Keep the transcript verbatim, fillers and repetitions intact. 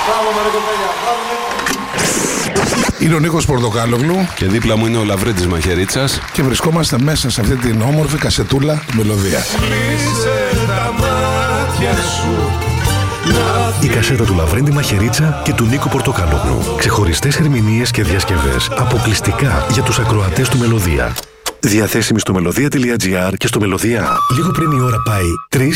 Μπράβο, μωρέ κοπέλια. Είναι ο Νίκος Πορτοκάλογλου και δίπλα μου είναι ο Λαβρέντης Μαχαιρίτσας και βρισκόμαστε μέσα σε αυτή την όμορφη κασετούλα του Μελωδία. Κλείσε τα μάτια σου. Η κασέτα του Λαβρέντη Μαχαιρίτσα και του Νίκου Πορτοκάλογλου. Ξεχωριστές ερμηνείες και διασκευές αποκλειστικά για τους ακροατές του Μελωδία. Διαθέσιμη στο μελωδία τελεία τζι άρ και στο Μελωδία. Λίγο πριν η ώρα πάει τρεις